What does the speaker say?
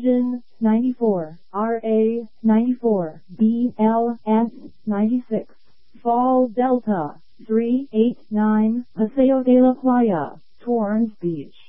Engine 94, RA 94, BLS 96, Fall Delta 389, Paseo de la Playa, Torrance Beach.